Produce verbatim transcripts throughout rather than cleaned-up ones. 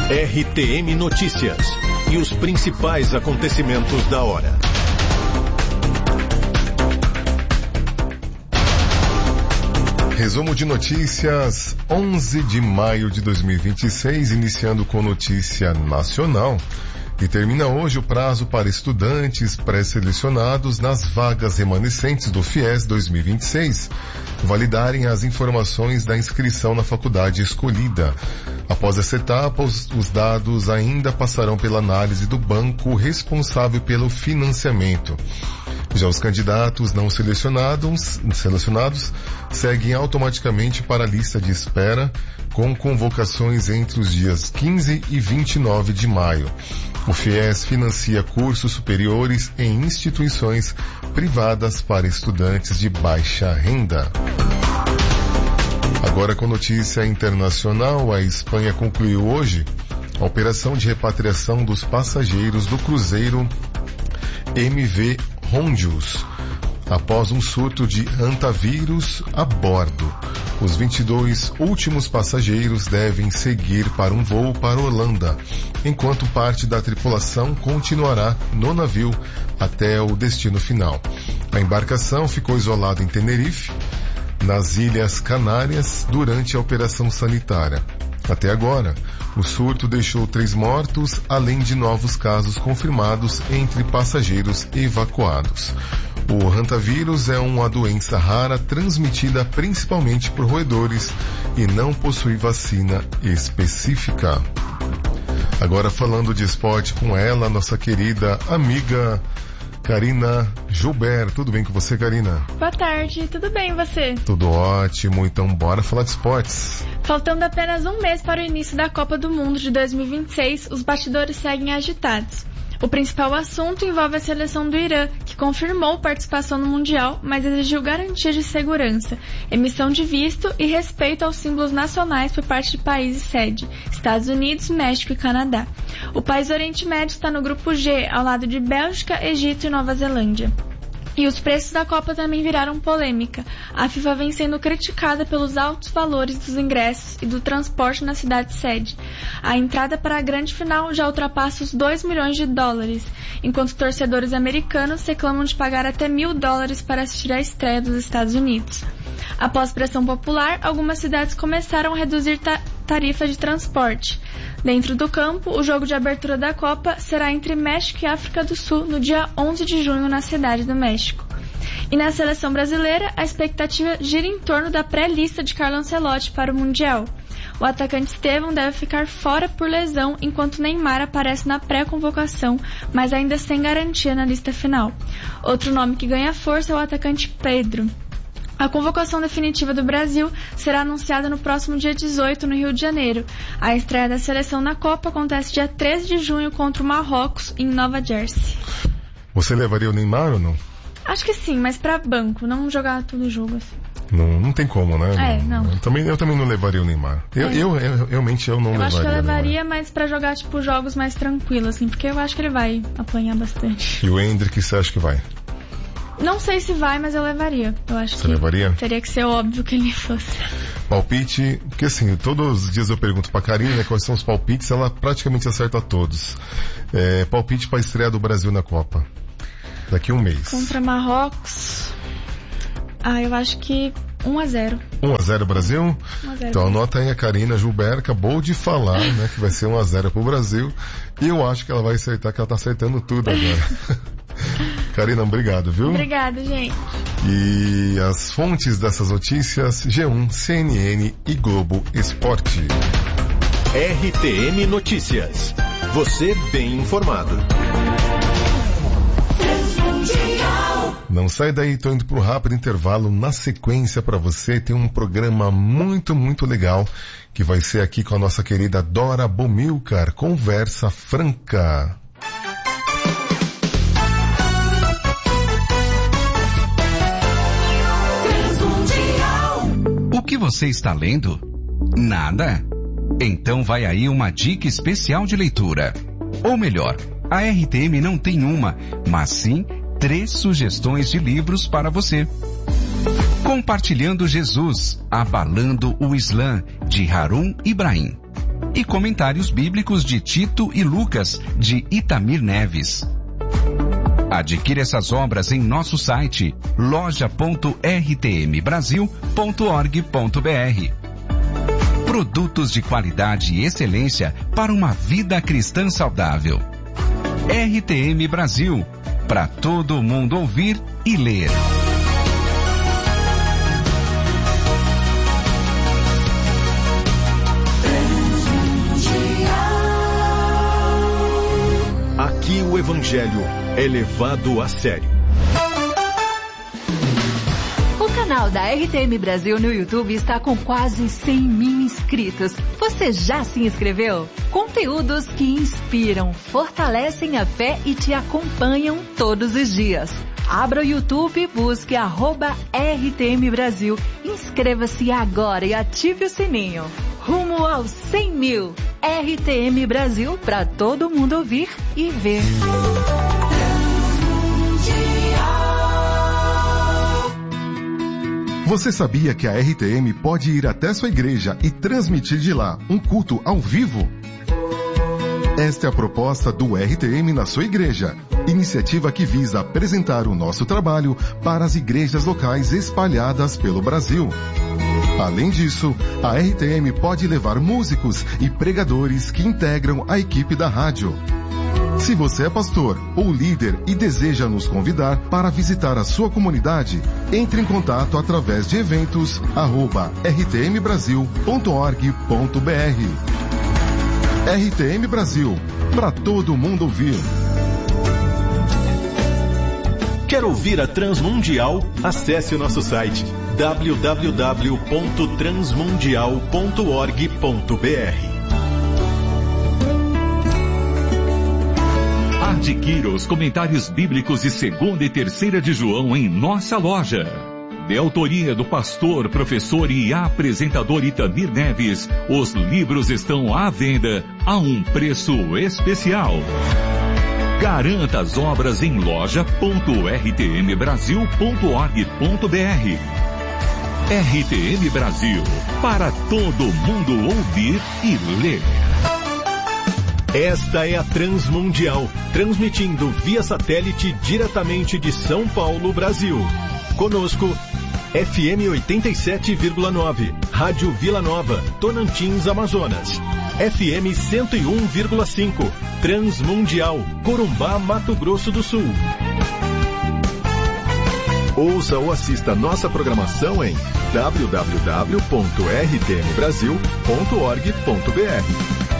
R T M Notícias e os principais acontecimentos da hora. Resumo de notícias, onze de maio de dois mil e vinte e seis, iniciando com notícia nacional. E termina hoje o prazo para estudantes pré-selecionados nas vagas remanescentes do FIES dois mil e vinte e seis validarem as informações da inscrição na faculdade escolhida. Após essa etapa, os, os dados ainda passarão pela análise do banco responsável pelo financiamento. Já os candidatos não selecionados, selecionados seguem automaticamente para a lista de espera, com convocações entre os dias quinze e vinte e nove de maio. O FIES financia cursos superiores em instituições privadas para estudantes de baixa renda. Agora com notícia internacional, a Espanha concluiu hoje a operação de repatriação dos passageiros do cruzeiro M V Hondius, após um surto de hantavírus a bordo. Os vinte e dois últimos passageiros devem seguir para um voo para Holanda, enquanto parte da tripulação continuará no navio até o destino final. A embarcação ficou isolada em Tenerife, nas Ilhas Canárias, durante a operação sanitária. Até agora, o surto deixou três mortos, além de novos casos confirmados entre passageiros evacuados. O hantavírus é uma doença rara transmitida principalmente por roedores e não possui vacina específica. Agora falando de esporte com ela, nossa querida amiga Karina Joubert. Tudo bem com você, Karina? Boa tarde, tudo bem e você? Tudo ótimo, então bora falar de esportes. Faltando apenas um mês para o início da Copa do Mundo de dois mil e vinte e seis, os bastidores seguem agitados. O principal assunto envolve a seleção do Irã, que confirmou participação no Mundial, mas exigiu garantias de segurança, emissão de visto e respeito aos símbolos nacionais por parte de países sede, Estados Unidos, México e Canadá. O país do Oriente Médio está no grupo G, ao lado de Bélgica, Egito e Nova Zelândia. E os preços da Copa também viraram polêmica. A FIFA vem sendo criticada pelos altos valores dos ingressos e do transporte na cidade sede. A entrada para a grande final já ultrapassa os dois milhões de dólares, enquanto torcedores americanos reclamam de pagar até mil dólares para assistir à estreia dos Estados Unidos. Após pressão popular, algumas cidades começaram a reduzir ta- tarifas de transporte. Dentro do campo, o jogo de abertura da Copa será entre México e África do Sul no dia onze de junho na cidade do México. E na seleção brasileira, a expectativa gira em torno da pré-lista de Carlo Ancelotti para o Mundial. O atacante Estevão deve ficar fora por lesão, enquanto Neymar aparece na pré-convocação, mas ainda sem garantia na lista final. Outro nome que ganha força é o atacante Pedro. A convocação definitiva do Brasil será anunciada no próximo dia dezoito, no Rio de Janeiro. A estreia da seleção na Copa acontece dia treze de junho contra o Marrocos, em Nova Jersey. Você levaria o Neymar ou não? Acho que sim, mas pra banco, não jogar todo o jogo assim. Não, não tem como, né? É, não. Eu também, eu também não levaria o Neymar. Eu, é. eu, eu, realmente eu não eu levaria. Eu acho que eu levaria, mas pra jogar, tipo, jogos mais tranquilos, assim, porque eu acho que ele vai apanhar bastante. E o Endrick, você acha que vai? Não sei se vai, mas eu levaria. Eu acho Você que levaria? Teria que ser óbvio que ele fosse. Palpite, porque assim, todos os dias eu pergunto pra Karina, né, quais são os palpites, ela praticamente acerta todos. É, palpite pra estreia do Brasil na Copa. Daqui a um mês. Contra Marrocos. Ah, eu acho que um a zero. um a zero Brasil? um a zero. Então anota aí, a Karina Joubert acabou de falar, né, que vai ser um a zero pro Brasil. E eu acho que ela vai acertar, que ela tá acertando tudo agora. Karina, obrigado, viu? Obrigada, gente. E as fontes dessas notícias, G um, C N N e Globo Esporte. R T M Notícias. Você bem informado. Não sai daí, tô indo pro rápido intervalo. Na sequência, para você, tem um programa muito, muito legal que vai ser aqui com a nossa querida Dora Bomilcar, Conversa Franca. O que você está lendo? Nada? Então vai aí uma dica especial de leitura. Ou melhor, a R T M não tem uma, mas sim três sugestões de livros para você. Compartilhando Jesus, Abalando o Islã, de Harun Ibrahim. e comentários bíblicos de Tito e Lucas, de Itamir Neves. Adquira essas obras em nosso site loja ponto r t m brasil ponto org ponto b r. Produtos de qualidade e excelência para uma vida cristã saudável. R T M Brasil, para todo mundo ouvir e ler. Aqui o Evangelho é levado a sério. O canal da R T M Brasil no YouTube está com quase cem mil inscritos. Você já se inscreveu? Conteúdos que inspiram, fortalecem a fé e te acompanham todos os dias. Abra o YouTube e busque arroba R T M Brasil. Inscreva-se agora e ative o sininho. Rumo aos cem mil. R T M Brasil, para todo mundo ouvir e ver. Você sabia que a R T M pode ir até sua igreja e transmitir de lá um culto ao vivo? Esta é a proposta do R T M na sua igreja. Iniciativa que visa apresentar o nosso trabalho para as igrejas locais espalhadas pelo Brasil. Além disso, a R T M pode levar músicos e pregadores que integram a equipe da rádio. Se você é pastor ou líder e deseja nos convidar para visitar a sua comunidade, entre em contato através de eventos arroba r t m brasil ponto org ponto b r. R T M Brasil, para todo mundo ouvir. Quer ouvir a Transmundial? Acesse o nosso site w w w ponto transmundial ponto org ponto b r. Adquira os comentários bíblicos de segunda e terceira de João em nossa loja. De autoria do pastor, professor e apresentador Itamir Neves, os livros estão à venda a um preço especial. Garanta as obras em loja ponto r t m brasil ponto org ponto b r. R T M Brasil, para todo mundo ouvir e ler. Esta é a Transmundial, transmitindo via satélite diretamente de São Paulo, Brasil. Conosco, F M oitenta e sete vírgula nove, Rádio Vila Nova, Tonantins, Amazonas. F M cento e um vírgula cinco, Transmundial, Corumbá, Mato Grosso do Sul. Ouça ou assista nossa programação em w w w ponto r t m brasil ponto org ponto b r.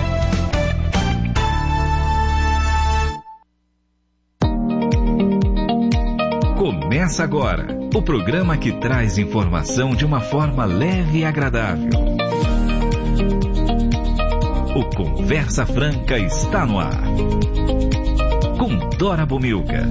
Começa agora o programa que traz informação de uma forma leve e agradável. O Conversa Franca está no ar. Com Dora Bomilca.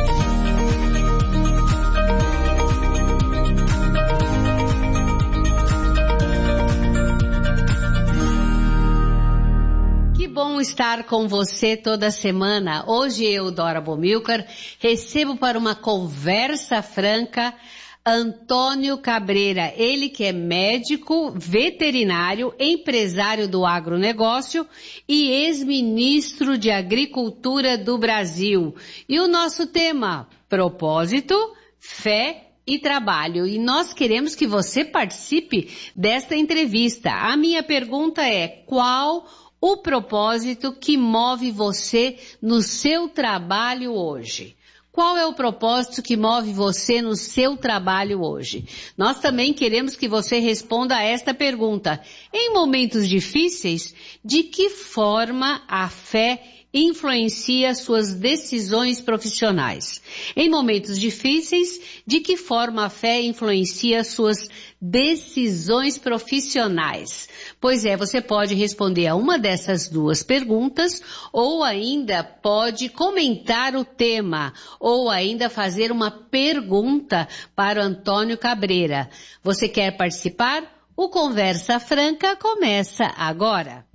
Bom estar com você toda semana. Hoje eu, Dora Bomilcar, recebo para uma conversa franca Antônio Cabreira, ele que é médico, veterinário, empresário do agronegócio e ex-ministro de Agricultura do Brasil. E o nosso tema, propósito, fé e trabalho. E nós queremos que você participe desta entrevista. A minha pergunta é, qual o propósito que move você no seu trabalho hoje? Qual é o propósito que move você no seu trabalho hoje? Nós também queremos que você responda a esta pergunta. Em momentos difíceis, de que forma a fé influencia suas decisões profissionais? Em momentos difíceis, de que forma a fé influencia suas decisões profissionais? Pois é, você pode responder a uma dessas duas perguntas, ou ainda pode comentar o tema, ou ainda fazer uma pergunta para o Antônio Cabreira. Você quer participar? O Conversa Franca começa agora.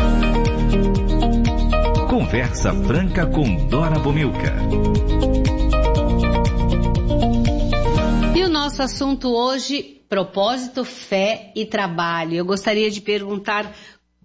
Conversa Franca com Dora Bomilca. E o nosso assunto hoje, propósito, fé e trabalho. Eu gostaria de perguntar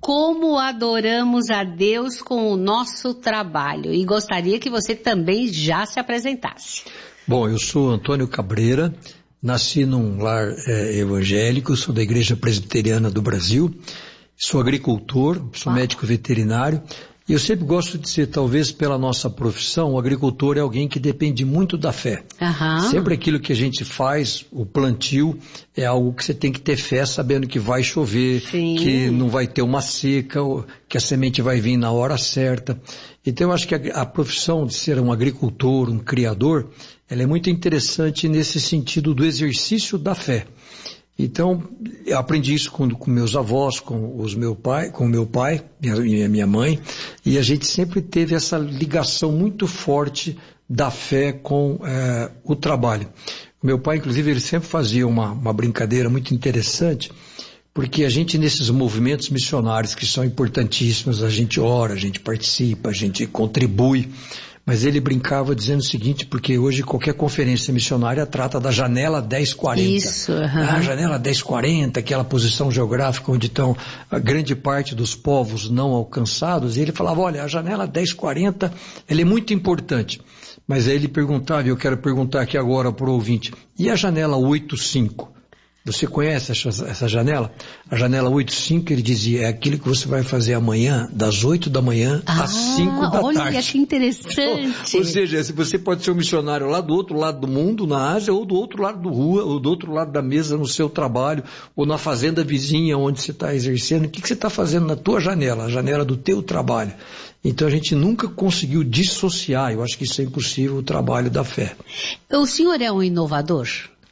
como adoramos a Deus com o nosso trabalho. E gostaria que você também já se apresentasse. Bom, eu sou Antônio Cabreira, nasci num lar é, evangélico, sou da Igreja Presbiteriana do Brasil, sou agricultor, sou ah. médico veterinário. E eu sempre gosto de dizer, talvez pela nossa profissão, o agricultor é alguém que depende muito da fé. Uhum. Sempre aquilo que a gente faz, o plantio, é algo que você tem que ter fé, sabendo que vai chover, Sim. que não vai ter uma seca, que a semente vai vir na hora certa. Então eu acho que a, a profissão de ser um agricultor, um criador, ela é muito interessante nesse sentido do exercício da fé. Então, eu aprendi isso com, com meus avós, com os meu pai, com meu pai e minha mãe, e a gente sempre teve essa ligação muito forte da fé com é, o trabalho. O meu pai, inclusive, ele sempre fazia uma, uma brincadeira muito interessante, porque a gente, nesses movimentos missionários que são importantíssimos, a gente ora, a gente participa, a gente contribui. Mas ele brincava dizendo o seguinte, porque hoje qualquer conferência missionária trata da janela dez quarenta. Isso. Uhum. A janela dez quarenta, aquela posição geográfica onde estão a grande parte dos povos não alcançados. E ele falava, olha, a janela dez quarenta, ela é muito importante. Mas aí ele perguntava, e eu quero perguntar aqui agora para o ouvinte, e a janela oito cinco? Você conhece essa, essa janela? A janela oito cinco, ele dizia, é aquilo que você vai fazer amanhã, das oito da manhã ah, às cinco da olha tarde. Olha que interessante. Ou, ou seja, você pode ser um missionário lá do outro lado do mundo, na Ásia, ou do outro lado da rua, ou do outro lado da mesa no seu trabalho, ou na fazenda vizinha onde você está exercendo. O que, que você está fazendo na tua janela, a janela do teu trabalho? Então a gente nunca conseguiu dissociar, eu acho que isso é impossível, o trabalho da fé. O senhor é um inovador?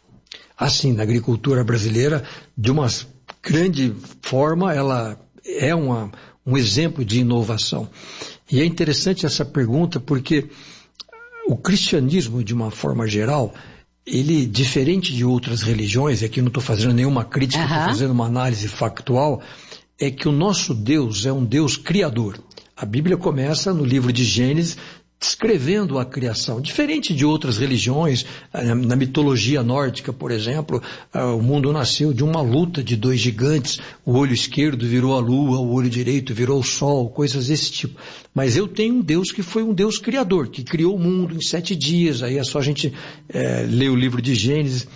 Assim, na agricultura brasileira, de uma grande forma, ela é uma, um exemplo de inovação. E é interessante essa pergunta porque o cristianismo, de uma forma geral, ele, diferente de outras religiões, e aqui não estou fazendo nenhuma crítica, estou uhum. fazendo uma análise factual, é que o nosso Deus é um Deus criador. A Bíblia começa no livro de Gênesis, descrevendo a criação, diferente de outras religiões. Na mitologia nórdica, por exemplo, o mundo nasceu de uma luta de dois gigantes, o olho esquerdo virou a lua, o olho direito virou o sol, coisas desse tipo. Mas eu tenho um Deus que foi um Deus criador, que criou o mundo em sete dias, aí é só a gente é, ler o livro de Gênesis.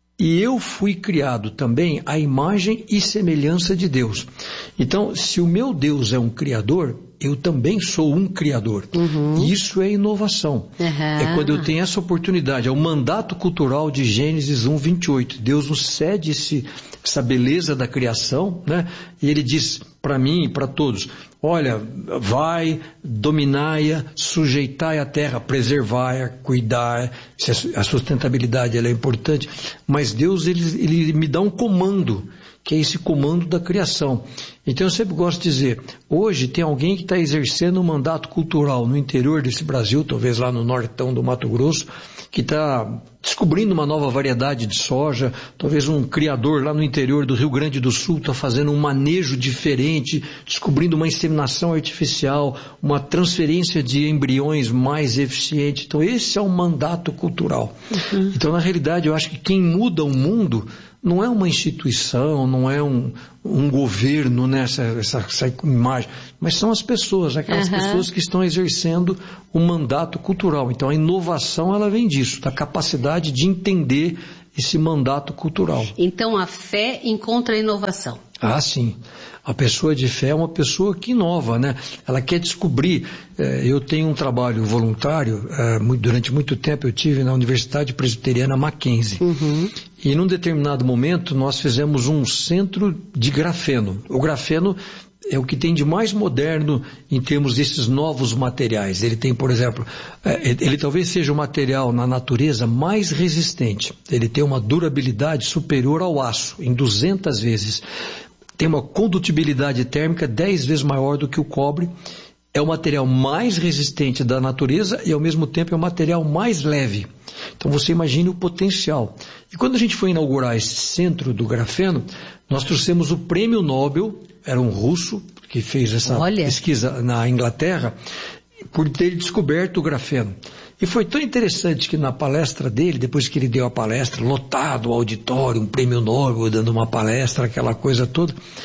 E eu fui criado também à imagem e semelhança de Deus. Então, se o meu Deus é um criador, eu também sou um criador. Uhum. Isso é inovação. Uhum. É quando eu tenho essa oportunidade. É o mandato cultural de Gênesis um, vinte e oito. Deus nos cede esse, essa beleza da criação, né? E ele diz para mim e para todos, olha, vai, dominai-a, sujeitai a terra, preservai-a, cuidar, a sustentabilidade ela é importante, mas Deus ele, ele me dá um comando, que é esse comando da criação. Então eu sempre gosto de dizer, hoje tem alguém que está exercendo um mandato cultural no interior desse Brasil, talvez lá no nortão do Mato Grosso, que está descobrindo uma nova variedade de soja, talvez um criador lá no interior do Rio Grande do Sul está fazendo um manejo diferente, descobrindo uma inseminação artificial, uma transferência de embriões mais eficiente. Então esse é um mandato cultural. Uhum. Então na realidade eu acho que quem muda o mundo não é uma instituição, não é um, um governo, né, essa, essa, essa imagem, mas são as pessoas, aquelas uhum. pessoas que estão exercendo o mandato cultural. Então a inovação ela vem disso, da capacidade de entender esse mandato cultural. Então a fé encontra a inovação. Ah, sim. A pessoa de fé é uma pessoa que inova, né? Ela quer descobrir. Eh, eu tenho um trabalho voluntário, eh, muito, durante muito tempo eu tive na Universidade Presbiteriana Mackenzie. Uhum. E num determinado momento nós fizemos um centro de grafeno. O grafeno é o que tem de mais moderno em termos desses novos materiais. Ele tem, por exemplo, ele talvez seja o material na natureza mais resistente. Ele tem uma durabilidade superior ao aço, em duzentas vezes. Tem uma condutibilidade térmica dez vezes maior do que o cobre. É o material mais resistente da natureza e, ao mesmo tempo, é o material mais leve. Então, você imagine o potencial. E quando a gente foi inaugurar esse centro do grafeno, nós trouxemos o prêmio Nobel, era um russo que fez essa Olha. pesquisa na Inglaterra, por ter descoberto o grafeno. E foi tão interessante que na palestra dele, depois que ele deu a palestra, lotado o auditório, um prêmio Nobel, dando uma palestra, aquela coisa toda,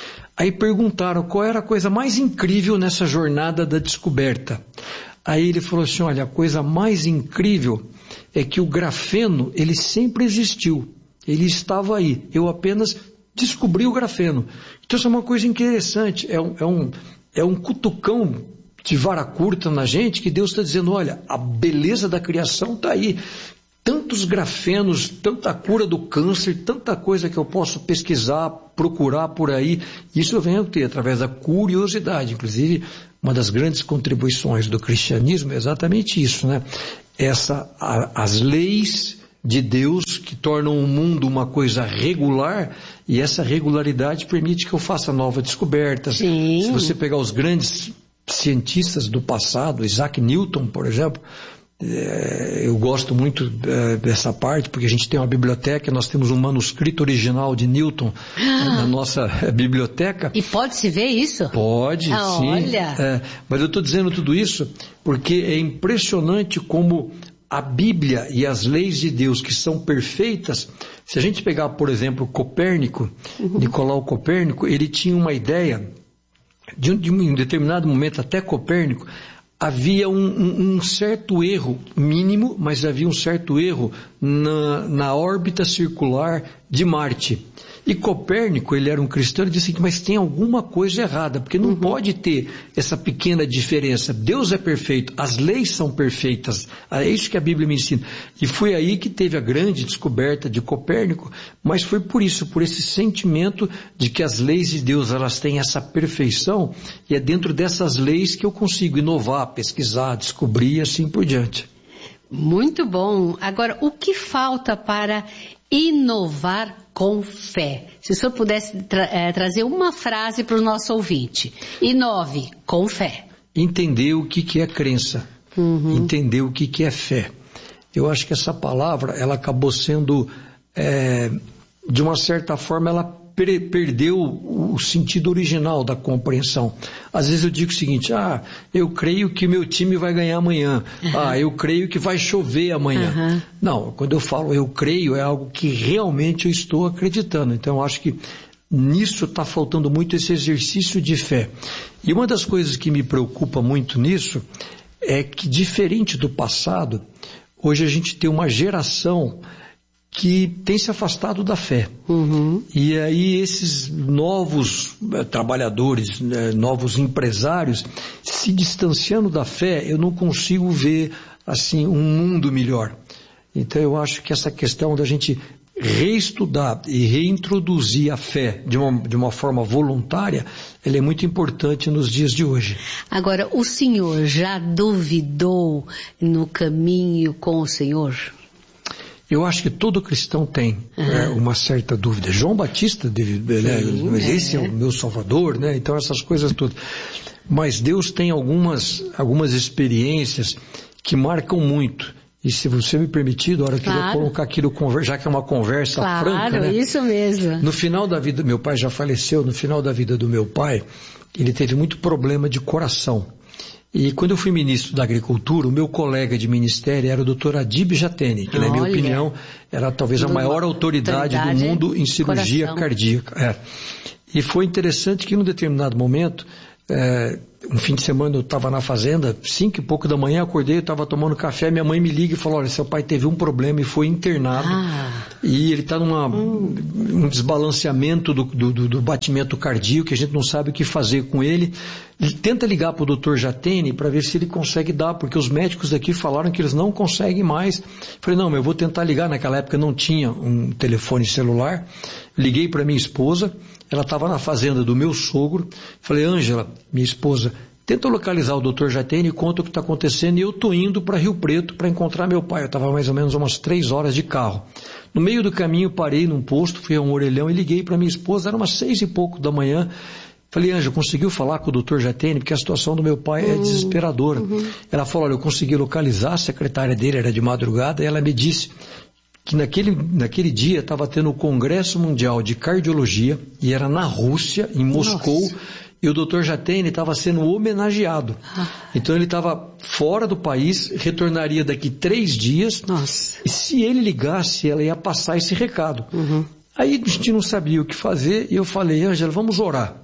Aí perguntaram qual era a coisa mais incrível nessa jornada da descoberta. Aí ele falou assim, olha, a coisa mais incrível é que o grafeno, ele sempre existiu. Ele estava aí. Eu apenas descobri o grafeno. Então isso é uma coisa interessante. É um, é um, é um cutucão de vara curta na gente que Deus está dizendo, olha, a beleza da criação está aí. Tantos grafenos, tanta cura do câncer, tanta coisa que eu posso pesquisar, procurar por aí. Isso eu venho ter através da curiosidade. Inclusive, uma das grandes contribuições do cristianismo é exatamente isso, né? Essa, a, as leis de Deus que tornam o mundo uma coisa regular, e essa regularidade permite que eu faça novas descobertas. Sim. Se você pegar os grandes cientistas do passado, Isaac Newton, por exemplo, eu gosto muito dessa parte, porque a gente tem uma biblioteca, nós temos um manuscrito original de Newton ah. na nossa biblioteca. E pode-se ver isso? Pode, ah, sim. Olha. É, mas eu estou dizendo tudo isso porque é impressionante como a Bíblia e as leis de Deus que são perfeitas. Se a gente pegar, por exemplo, Copérnico, uhum. Nicolau Copérnico, ele tinha uma ideia, de um, de um determinado momento até Copérnico, havia um, um, um certo erro mínimo, mas havia um certo erro na, na órbita circular de Marte. E Copérnico, ele era um cristão, ele disse que mas tem alguma coisa errada, porque não uhum. pode ter essa pequena diferença. Deus é perfeito, as leis são perfeitas, é isso que a Bíblia me ensina. E foi aí que teve a grande descoberta de Copérnico, mas foi por isso, por esse sentimento de que as leis de Deus, elas têm essa perfeição, e é dentro dessas leis que eu consigo inovar, pesquisar, descobrir e assim por diante. Muito bom. Agora, o que falta para inovar com fé? Se o senhor pudesse tra- é, trazer uma frase para o nosso ouvinte. Inove com fé. Entender o que, que é crença. Uhum. Entender o que, que é fé. Eu acho que essa palavra, ela acabou sendo, é, de uma certa forma, ela per- perdeu o sentido original da compreensão. Às vezes eu digo o seguinte, ah, eu creio que meu time vai ganhar amanhã. Uhum. Ah, eu creio que vai chover amanhã. Uhum. Não, quando eu falo eu creio, é algo que realmente eu estou acreditando. Então eu acho que nisso está faltando muito esse exercício de fé. E uma das coisas que me preocupa muito nisso é que, diferente do passado, hoje a gente tem uma geração que tem se afastado da fé. Uhum. E aí esses novos eh, trabalhadores, né, novos empresários, se distanciando da fé, eu não consigo ver assim um mundo melhor. Então eu acho que essa questão da gente reestudar e reintroduzir a fé de uma, de uma forma voluntária, ela é muito importante nos dias de hoje. Agora, o senhor já duvidou no caminho com o Senhor? Eu acho que todo cristão tem uhum. é, uma certa dúvida. João Batista, deve, né, mas esse é. é o meu Salvador, né? Então essas coisas todas. Mas Deus tem algumas, algumas experiências que marcam muito. E se você me permitir, Dora, eu claro. queria colocar aquilo, já que é uma conversa claro, franca, né? Claro, isso mesmo. No final da vida, meu pai já faleceu, no final da vida do meu pai, ele teve muito problema de coração. E quando eu fui ministro da Agricultura, o meu colega de ministério era o doutor Adib Jatene, que, Olha, na minha opinião, era talvez a maior autoridade, autoridade do mundo em cirurgia coração. cardíaca. É. E foi interessante que, num determinado momento, é, um fim de semana eu estava na fazenda, cinco e pouco da manhã, acordei, eu estava tomando café, minha mãe me liga e falou, olha, seu pai teve um problema e foi internado, ah. e ele está num hum. um desbalanceamento do, do, do batimento cardíaco, que a gente não sabe o que fazer com ele. Ele tenta ligar para o doutor Jatene para ver se ele consegue dar, porque os médicos daqui falaram que eles não conseguem mais. Falei, não, mas eu vou tentar ligar. Naquela época não tinha um telefone celular. Liguei para minha esposa, ela estava na fazenda do meu sogro. Falei, Ângela, minha esposa, tenta localizar o doutor Jatene e conta o que está acontecendo, e eu estou indo para Rio Preto para encontrar meu pai. Eu estava mais ou menos umas três horas de carro. No meio do caminho parei num posto, fui a um orelhão e liguei para minha esposa, era umas seis e pouco da manhã. Falei, Ângela, conseguiu falar com o doutor Jatene? Porque a situação do meu pai é desesperadora. Uhum. Ela falou, olha, eu consegui localizar, a secretária dele era de madrugada, e ela me disse que naquele, naquele dia estava tendo o Congresso Mundial de Cardiologia, e era na Rússia, em Moscou, Nossa. E o doutor Jatene estava sendo homenageado. Ah. Então ele estava fora do país, retornaria daqui três dias, Nossa. E se ele ligasse, ela ia passar esse recado. Uhum. Aí a gente não sabia o que fazer, e eu falei, Ângela, vamos orar.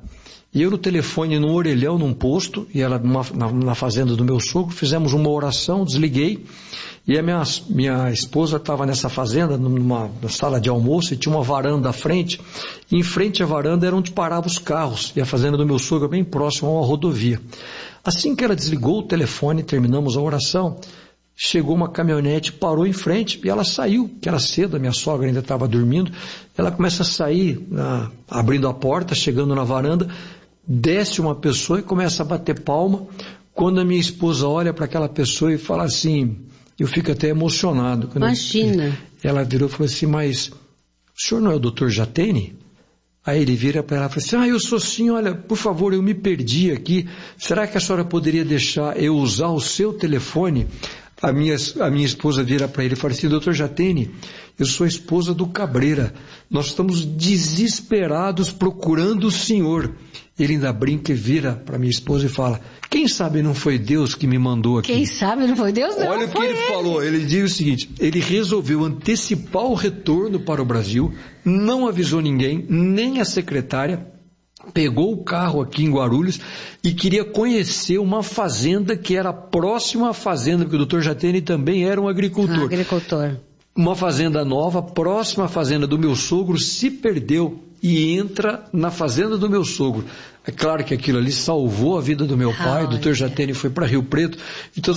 E eu no telefone, num orelhão, num posto, e ela numa, na, na fazenda do meu sogro, fizemos uma oração, desliguei, e a minha, minha esposa estava nessa fazenda, numa, numa sala de almoço, e tinha uma varanda à frente, e em frente à varanda era onde paravam os carros, e a fazenda do meu sogro é bem próxima a uma rodovia. Assim que ela desligou o telefone, terminamos a oração, chegou uma caminhonete, parou em frente, e ela saiu, que era cedo, a minha sogra ainda estava dormindo, ela começa a sair, na, abrindo a porta, chegando na varanda, desce uma pessoa e começa a bater palma. Quando a minha esposa olha para aquela pessoa e fala assim, eu fico até emocionado. Quando Imagina. Eu, ela virou e falou assim, mas o senhor não é o doutor Jatene? Aí ele vira para ela e fala assim, ah, eu sou sim, olha, por favor, eu me perdi aqui, será que a senhora poderia deixar eu usar o seu telefone? A minha, a minha esposa vira para ele e fala assim, doutor Jatene, eu sou a esposa do Cabreira, nós estamos desesperados procurando o senhor. Ele ainda brinca e vira para minha esposa e fala, quem sabe não foi Deus que me mandou aqui? Quem sabe não foi Deus? Não, olha o que ele, ele falou, ele diz o seguinte, ele resolveu antecipar o retorno para o Brasil, não avisou ninguém, nem a secretária, pegou o carro aqui em Guarulhos e queria conhecer uma fazenda que era próxima à fazenda, porque o doutor Jatene também era um agricultor. Ah, agricultor. Uma fazenda nova, próxima à fazenda do meu sogro, se perdeu e entra na fazenda do meu sogro. É claro que aquilo ali salvou a vida do meu pai, o doutor Jatene foi para Rio Preto, então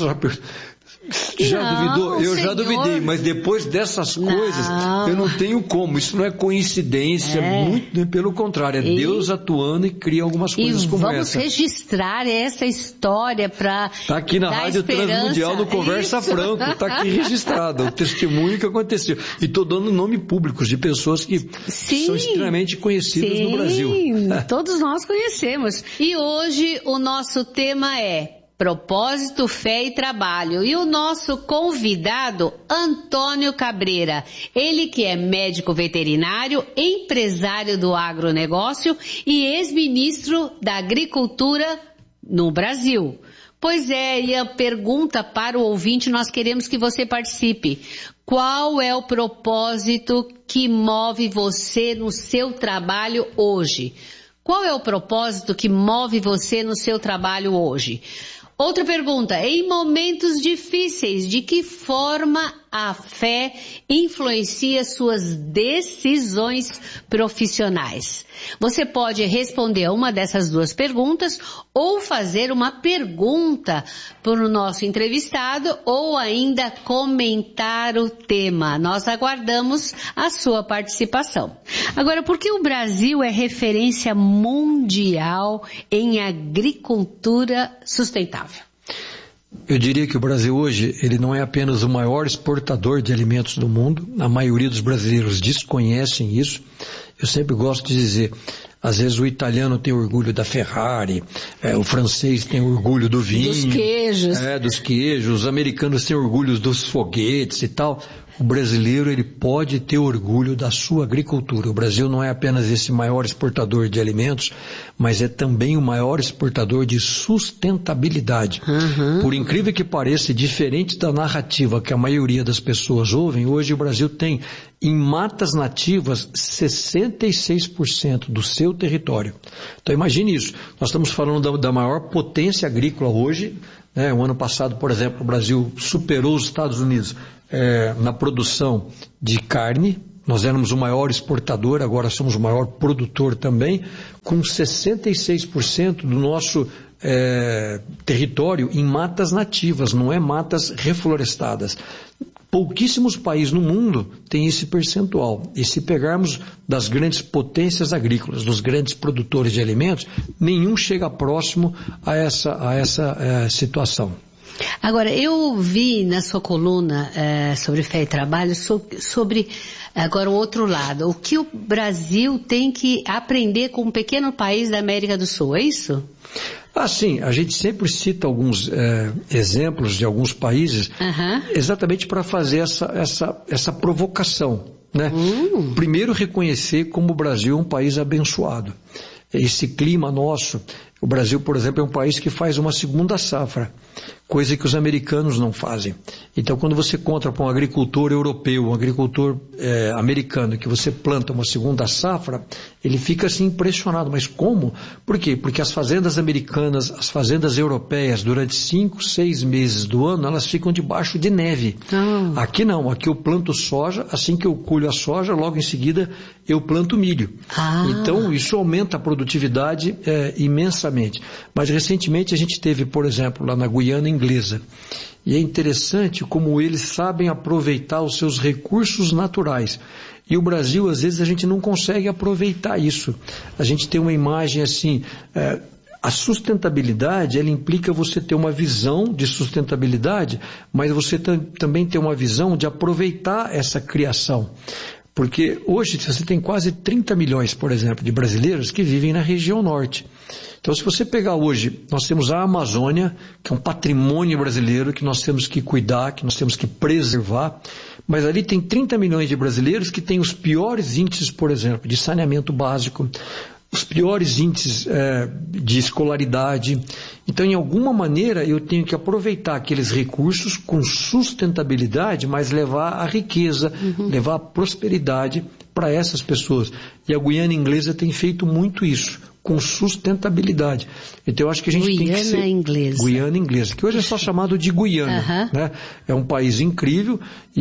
já não, duvidou? Eu senhor. já duvidei, mas depois dessas não. coisas, eu não tenho como, isso não é coincidência, é. muito pelo contrário, é e... Deus atuando e cria algumas coisas e como vamos essa. Vamos registrar essa história para Está aqui na Rádio Transmundial, no Conversa Isso. Franco, está aqui registrado, o testemunho que aconteceu. E estou dando nome públicos de pessoas que sim, são extremamente conhecidas sim, no Brasil. Todos nós conhecemos. E hoje o nosso tema é propósito, fé e trabalho. E o nosso convidado, Antônio Cabreira, ele que é médico veterinário, empresário do agronegócio e ex-ministro da Agricultura no Brasil. Pois é, e a pergunta para o ouvinte, nós queremos que você participe. Qual é o propósito que move você no seu trabalho hoje? Qual é o propósito que move você no seu trabalho hoje? Outra pergunta, em momentos difíceis, de que forma a fé influencia suas decisões profissionais? Você pode responder a uma dessas duas perguntas ou fazer uma pergunta para o nosso entrevistado ou ainda comentar o tema. Nós aguardamos a sua participação. Agora, por que o Brasil é referência mundial em agricultura sustentável? Eu diria que o Brasil hoje, ele não é apenas o maior exportador de alimentos do mundo, a maioria dos brasileiros desconhecem isso. Eu sempre gosto de dizer, às vezes o italiano tem orgulho da Ferrari, é, o francês tem orgulho do vinho. Dos queijos. É, dos queijos, os americanos têm orgulho dos foguetes e tal. O brasileiro, ele pode ter orgulho da sua agricultura. O Brasil não é apenas esse maior exportador de alimentos, mas é também o maior exportador de sustentabilidade. Uhum. Por incrível que pareça, diferente da narrativa que a maioria das pessoas ouvem, hoje o Brasil tem, em matas nativas, sessenta e seis por cento do seu território. Então imagine isso. Nós estamos falando da, da maior potência agrícola hoje. Né? O ano passado, por exemplo, o Brasil superou os Estados Unidos É, na produção de carne, nós éramos o maior exportador, agora somos o maior produtor também, com sessenta e seis por cento do nosso é, território em matas nativas, não é matas reflorestadas. Pouquíssimos países no mundo têm esse percentual. E se pegarmos das grandes potências agrícolas, dos grandes produtores de alimentos, nenhum chega próximo a essa, a essa é, situação. Agora, eu vi na sua coluna é, sobre fé e trabalho, sobre, sobre agora o outro lado, o que o Brasil tem que aprender com um pequeno país da América do Sul, é isso? Ah, sim, a gente sempre cita alguns é, exemplos de alguns países, uhum. exatamente para fazer essa, essa, essa provocação, né? Uhum. Primeiro, reconhecer como o Brasil é um país abençoado. Esse clima nosso, O Brasil, por exemplo, é um país que faz uma segunda safra, coisa que os americanos não fazem. Então, quando você conta para um agricultor europeu, um agricultor é, americano, que você planta uma segunda safra, ele fica assim impressionado. Mas como? Por quê? Porque as fazendas americanas, as fazendas europeias, durante cinco, seis meses do ano, elas ficam debaixo de neve. Oh. Aqui não, aqui eu planto soja, assim que eu colho a soja, logo em seguida eu planto milho. Ah. Então, isso aumenta a produtividade é, imensamente. Mas recentemente a gente teve, por exemplo, lá na Guiana Inglesa, e é interessante como eles sabem aproveitar os seus recursos naturais. E o Brasil, às vezes, a gente não consegue aproveitar isso. A gente tem uma imagem assim... É, a sustentabilidade, ela implica você ter uma visão de sustentabilidade, mas você também ter uma visão de aproveitar essa criação. Porque hoje você tem quase trinta milhões, por exemplo, de brasileiros que vivem na região norte. Então, se você pegar hoje, nós temos a Amazônia, que é um patrimônio brasileiro que nós temos que cuidar, que nós temos que preservar, mas ali tem trinta milhões de brasileiros que têm os piores índices, por exemplo, de saneamento básico, os piores índices é, de escolaridade. Então, em alguma maneira, eu tenho que aproveitar aqueles recursos com sustentabilidade, mas levar a riqueza, uhum. levar a prosperidade para essas pessoas. E a Guiana Inglesa tem feito muito isso, com sustentabilidade. Então, eu acho que a gente Guiana tem que ser... Inglesa. Guiana Inglesa, que hoje é só chamado de Guiana. Uhum. Né? É um país incrível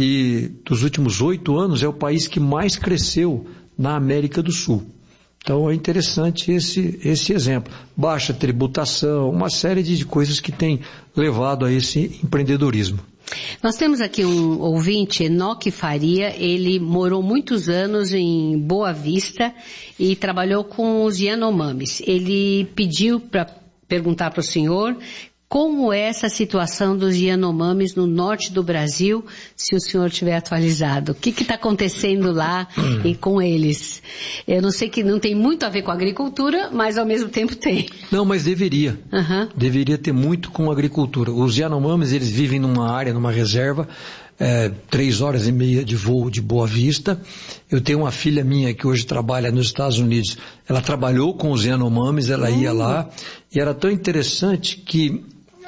e, dos últimos oito anos, é o país que mais cresceu na América do Sul. Então é interessante esse, esse exemplo. Baixa tributação, uma série de coisas que tem levado a esse empreendedorismo. Nós temos aqui um ouvinte, Enoque Faria, ele morou muitos anos em Boa Vista e trabalhou com os Yanomamis. Ele pediu para perguntar para o senhor como é essa situação dos Yanomamis no norte do Brasil, se o senhor tiver atualizado. O que está acontecendo lá e com eles? Eu não sei que não tem muito a ver com a agricultura, mas ao mesmo tempo tem. Não, mas deveria. Uhum. Deveria ter muito com a agricultura. Os Yanomamis, eles vivem numa área, numa reserva, é, três horas e meia de voo de Boa Vista. Eu tenho uma filha minha que hoje trabalha nos Estados Unidos. Ela trabalhou com os Yanomamis, ela uhum. ia lá, e era tão interessante que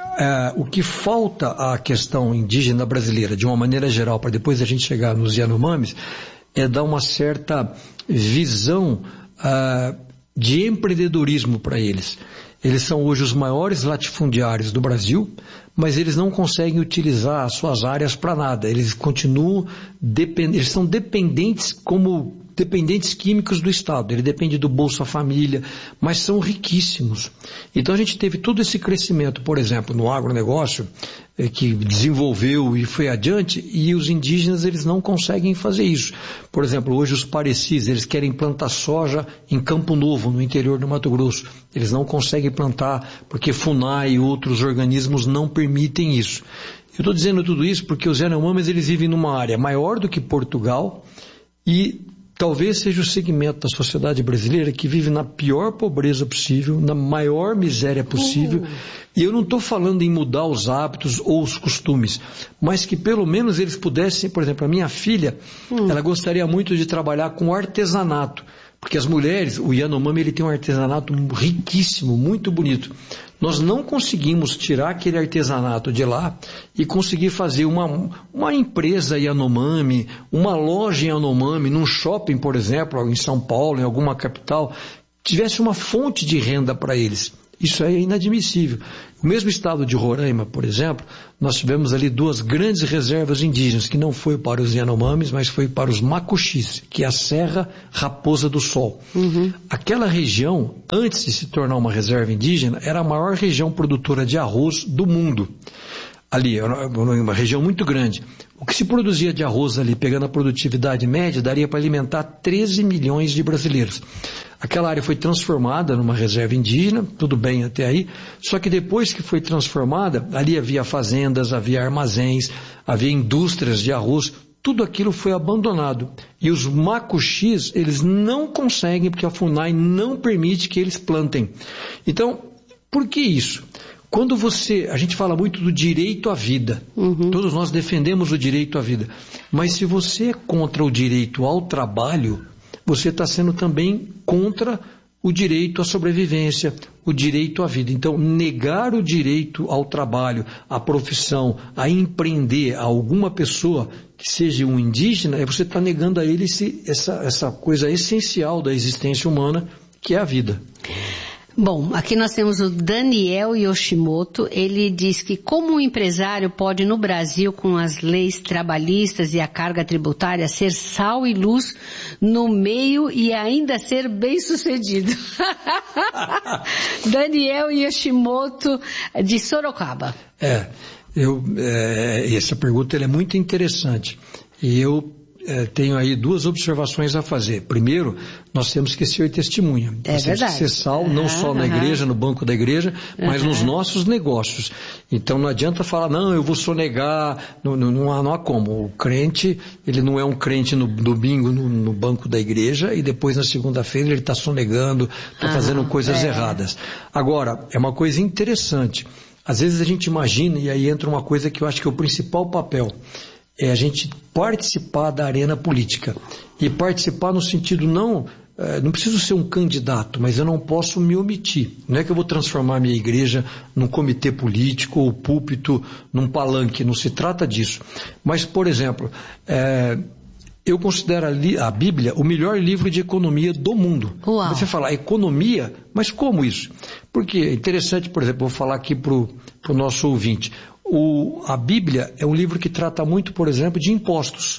É, o que falta à questão indígena brasileira, de uma maneira geral, para depois a gente chegar nos Yanomamis, é dar uma certa visão uh, de empreendedorismo para eles. Eles são hoje os maiores latifundiários do Brasil, mas eles não conseguem utilizar as suas áreas para nada. Eles continuam, depend... eles são dependentes como dependentes químicos do Estado. Ele depende do Bolsa Família, mas são riquíssimos. Então a gente teve todo esse crescimento, por exemplo, no agronegócio, eh, que desenvolveu e foi adiante, e os indígenas eles não conseguem fazer isso. Por exemplo, hoje os parecis, eles querem plantar soja em Campo Novo, no interior do Mato Grosso. Eles não conseguem plantar porque FUNAI e outros organismos não permitem isso. Eu estou dizendo tudo isso porque os Yanomamis eles vivem numa área maior do que Portugal e talvez seja o segmento da sociedade brasileira que vive na pior pobreza possível, na maior miséria possível. Uhum. E eu não estou falando em mudar os hábitos ou os costumes, mas que pelo menos eles pudessem, por exemplo, a minha filha, uhum. ela gostaria muito de trabalhar com artesanato. Porque as mulheres, o Yanomami, ele tem um artesanato riquíssimo, muito bonito. Nós não conseguimos tirar aquele artesanato de lá e conseguir fazer uma, uma empresa Yanomami, uma loja Yanomami, num shopping, por exemplo, em São Paulo, em alguma capital, tivesse uma fonte de renda para eles. Isso é inadmissível. No mesmo estado de Roraima, por exemplo, nós tivemos ali duas grandes reservas indígenas, que não foi para os Yanomamis, mas foi para os Macuxis, que é a Serra Raposa do Sol. Uhum. Aquela região, antes de se tornar uma reserva indígena, era a maior região produtora de arroz do mundo. Ali, uma região muito grande. O que se produzia de arroz ali, pegando a produtividade média, daria para alimentar treze milhões de brasileiros. Aquela área foi transformada numa reserva indígena, tudo bem até aí, só que depois que foi transformada, ali havia fazendas, havia armazéns, havia indústrias de arroz, tudo aquilo foi abandonado. E os Macuxis, eles não conseguem, porque a FUNAI não permite que eles plantem. Então, por que isso? Quando você, a gente fala muito do direito à vida, uhum. todos nós defendemos o direito à vida, mas se você é contra o direito ao trabalho, você está sendo também contra o direito à sobrevivência, o direito à vida. Então, negar o direito ao trabalho, à profissão, a empreender a alguma pessoa que seja um indígena, é você estar negando a ele esse, essa, essa coisa essencial da existência humana, que é a vida. Bom, aqui nós temos o Daniel Yoshimoto. Ele diz que como um empresário pode no Brasil, com as leis trabalhistas e a carga tributária, ser sal e luz no meio e ainda ser bem sucedido. Daniel Yoshimoto de Sorocaba. É, eu, é essa pergunta ela é muito interessante. E eu É, tenho aí duas observações a fazer. Primeiro, nós temos que ser testemunha. É nós verdade. Temos que ser sal, não uhum, só na uhum. igreja, no banco da igreja, mas uhum. nos nossos negócios. Então não adianta falar, não, eu vou sonegar, não, não, não, há, não há como. O crente, ele não é um crente no domingo no, no banco da igreja e depois na segunda-feira ele está sonegando, está uhum, fazendo coisas é. erradas. Agora, é uma coisa interessante. Às vezes a gente imagina, e aí entra uma coisa que eu acho que é o principal papel, é a gente participar da arena política. E participar no sentido não, não preciso ser um candidato, mas eu não posso me omitir. Não é que eu vou transformar a minha igreja num comitê político ou púlpito, num palanque, não se trata disso. Mas, por exemplo, é, eu considero a Bíblia o melhor livro de economia do mundo. Uau. Você fala, economia? Mas como isso? Porque é interessante, por exemplo, vou falar aqui para o nosso ouvinte. O, a Bíblia é um livro que trata muito, por exemplo, de impostos.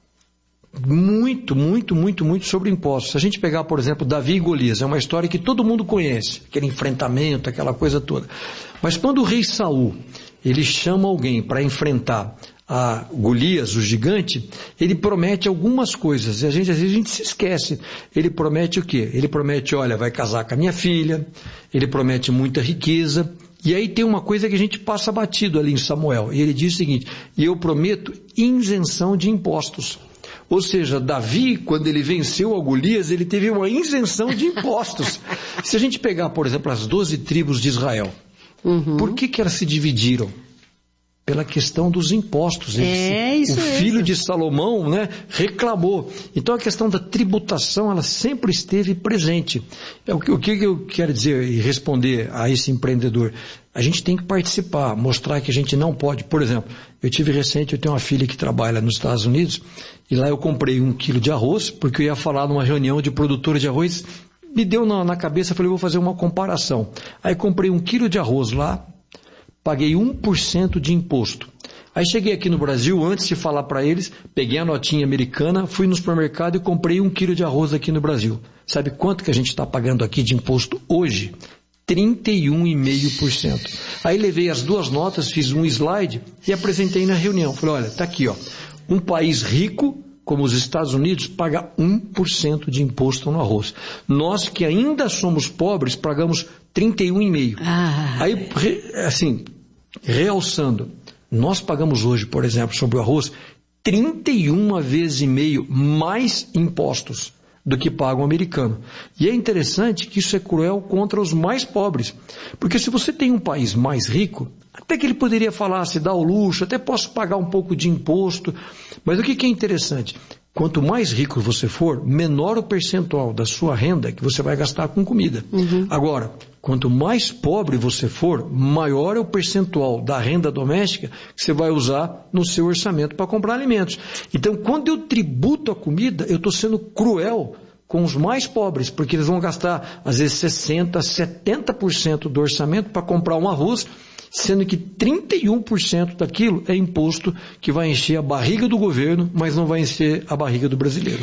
Muito, muito, muito, muito sobre impostos. Se a gente pegar, por exemplo, Davi e Golias, é uma história que todo mundo conhece, aquele enfrentamento, aquela coisa toda. Mas quando o rei Saul, ele chama alguém para enfrentar a Golias, o gigante, ele promete algumas coisas, e a gente, às vezes a gente se esquece. Ele promete o quê? Ele promete, olha, vai casar com a minha filha, ele promete muita riqueza. E aí tem uma coisa que a gente passa batido ali em Samuel. E ele diz o seguinte, e eu prometo isenção de impostos. Ou seja, Davi, quando ele venceu a Golias, ele teve uma isenção de impostos. Se a gente pegar, por exemplo, as doze tribos de Israel, uhum. por que que elas se dividiram? Pela questão dos impostos. É, isso, o filho isso. de Salomão, né, reclamou. Então a questão da tributação, ela sempre esteve presente. O que, o que eu quero dizer e responder a esse empreendedor? A gente tem que participar, mostrar que a gente não pode. Por exemplo, eu tive recente, eu tenho uma filha que trabalha nos Estados Unidos, e lá eu comprei um quilo de arroz, porque eu ia falar numa reunião de produtores de arroz, me deu na, na cabeça, falei, vou fazer uma comparação. Aí comprei um quilo de arroz lá, paguei um por cento de imposto. Aí cheguei aqui no Brasil, antes de falar para eles, peguei a notinha americana, fui no supermercado e comprei um quilo de arroz aqui no Brasil. Sabe quanto que a gente está pagando aqui de imposto hoje? trinta e um vírgula cinco por cento. Aí levei as duas notas, fiz um slide e apresentei na reunião. Falei, olha, está aqui, ó, um país rico, como os Estados Unidos, paga um por cento de imposto no arroz. Nós que ainda somos pobres, pagamos trinta e um vírgula cinco por cento. Ah. Aí, assim, realçando, nós pagamos hoje, por exemplo, sobre o arroz, trinta e uma vezes e meio mais impostos do que paga o americano. E é interessante que isso é cruel contra os mais pobres. Porque se você tem um país mais rico, até que ele poderia falar, se dá o luxo, até posso pagar um pouco de imposto. Mas o que, que é interessante? Quanto mais rico você for, menor o percentual da sua renda que você vai gastar com comida. Uhum. Agora, quanto mais pobre você for, maior é o percentual da renda doméstica que você vai usar no seu orçamento para comprar alimentos. Então, quando eu tributo a comida, eu estou sendo cruel com os mais pobres, porque eles vão gastar, às vezes, sessenta por cento, setenta por cento do orçamento para comprar um arroz, sendo que trinta e um por cento daquilo é imposto que vai encher a barriga do governo, mas não vai encher a barriga do brasileiro.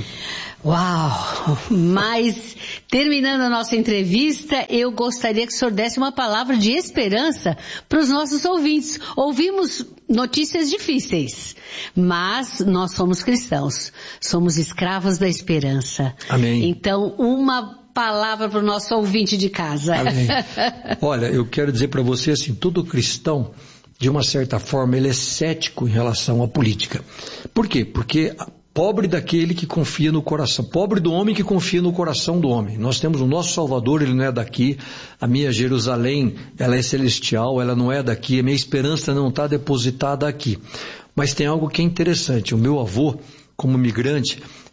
Uau! Mas, terminando a nossa entrevista, eu gostaria que o senhor desse uma palavra de esperança para os nossos ouvintes. Ouvimos notícias difíceis, mas nós somos cristãos, somos escravos da esperança. Amém. Então, uma palavra para o nosso ouvinte de casa. Amém. Olha, eu quero dizer para você assim, todo cristão, de uma certa forma, ele é cético em relação à política. Por quê? Porque pobre daquele que confia no coração, pobre do homem que confia no coração do homem. Nós temos o nosso Salvador, ele não é daqui, a minha Jerusalém, ela é celestial, ela não é daqui, a minha esperança não está depositada aqui. Mas tem algo que é interessante, o meu avô, como migrante,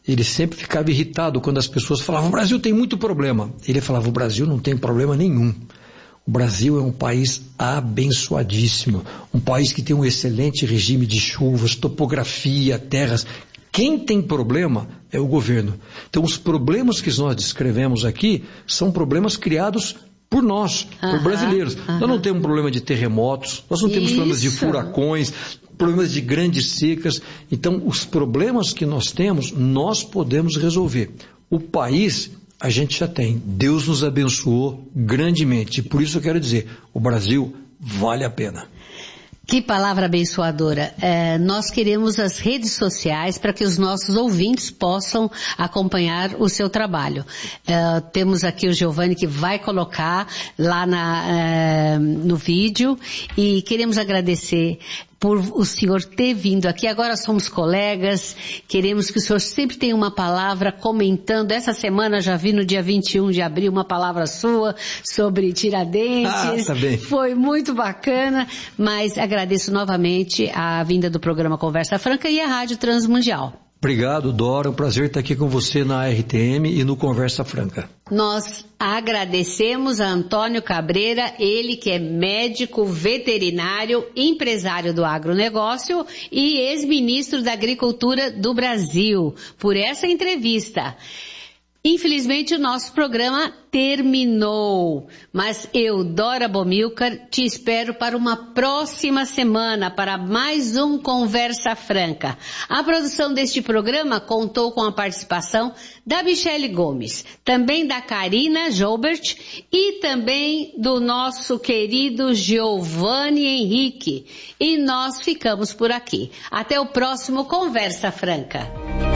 ele sempre ficava irritado quando as pessoas falavam: o Brasil tem muito problema. Ele falava: o Brasil não tem problema nenhum. O Brasil é um país abençoadíssimo, um país que tem um excelente regime de chuvas, topografia, terras. Quem tem problema é o governo. Então, os problemas que nós descrevemos aqui são problemas criados por nós, uh-huh, por brasileiros. Uh-huh. Nós não temos problema de terremotos, nós não temos Isso. problemas de furacões, problemas de grandes secas. Então, os problemas que nós temos, nós podemos resolver. O país, a gente já tem. Deus nos abençoou grandemente. E por isso eu quero dizer, o Brasil vale a pena. Que palavra abençoadora. É, nós queremos as redes sociais para que os nossos ouvintes possam acompanhar o seu trabalho. É, temos aqui o Giovanni que vai colocar lá na, é, no vídeo, e queremos agradecer por o senhor ter vindo aqui. Agora somos colegas, queremos que o senhor sempre tenha uma palavra comentando. Essa semana já vi no dia vinte e um de abril uma palavra sua sobre Tiradentes. Ah, tá bem. Foi muito bacana, mas agradeço novamente a vinda do programa Conversa Franca e a Rádio Transmundial. Obrigado, Dora. É um prazer estar aqui com você na R T M e no Conversa Franca. Nós agradecemos a Antônio Cabreira, ele que é médico veterinário, empresário do agronegócio e ex-ministro da Agricultura do Brasil, por essa entrevista. Infelizmente o nosso programa terminou, mas eu, Dora Bomilcar, te espero para uma próxima semana para mais um Conversa Franca. A produção deste programa contou com a participação da Michele Gomes, também da Karina Joubert e também do nosso querido Giovanni Henrique. E nós ficamos por aqui. Até o próximo Conversa Franca.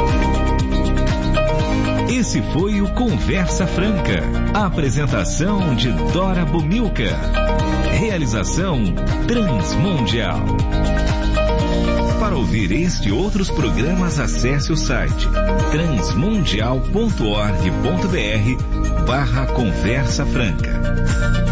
Esse foi o Conversa Franca. A apresentação de Dora Bomilcar. Realização Transmundial. Para ouvir este e outros programas, acesse o site transmundial ponto org ponto br barra Conversa Franca.